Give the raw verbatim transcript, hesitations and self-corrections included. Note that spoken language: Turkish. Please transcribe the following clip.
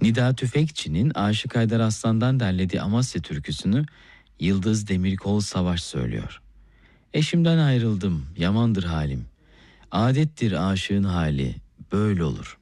Nida Tüfekçi'nin Aşık Haydar Aslan'dan derlediği Amasya türküsünü Yıldız Demirkol Savaş söylüyor. Eşimden ayrıldım, yamandır halim. Adettir aşığın hali, böyle olur.